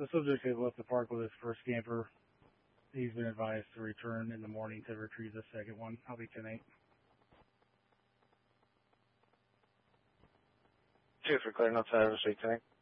The subject has left the park with his first camper. He's been advised to return in the morning to retrieve the second one. I'll be 10-8. 2 for clearing outside of the street tank.